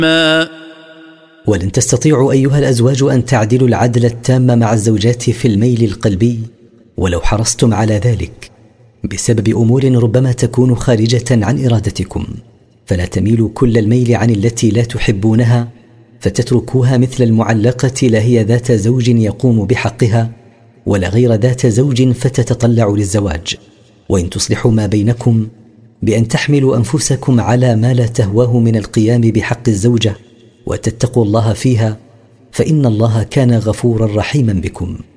ولن تستطيعوا أيها الأزواج أن تعدلوا العدل التام مع الزوجات في الميل القلبي ولو حرصتم على ذلك، بسبب أمور ربما تكون خارجة عن إرادتكم، فلا تميلوا كل الميل عن التي لا تحبونها فتتركوها مثل المعلقة لا هي ذات زوج يقوم بحقها ولا غير ذات زوج فتتطلع للزواج. وإن تصلحوا ما بينكم بأن تحملوا أنفسكم على ما لا تهواه من القيام بحق الزوجة وتتقوا الله فيها، فإن الله كان غفورا رحيما بكم.